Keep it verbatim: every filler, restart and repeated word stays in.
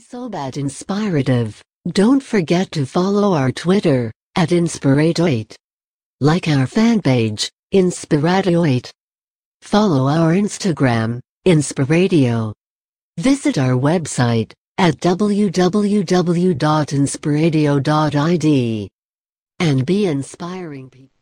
so bad inspirative. Don't forget to follow our Twitter, at Inspiradoit. Like our fan page, Inspiradoit. Follow our Instagram, Inspiradio. Visit our website, at w w w dot inspiradio dot i d. And be inspiring people.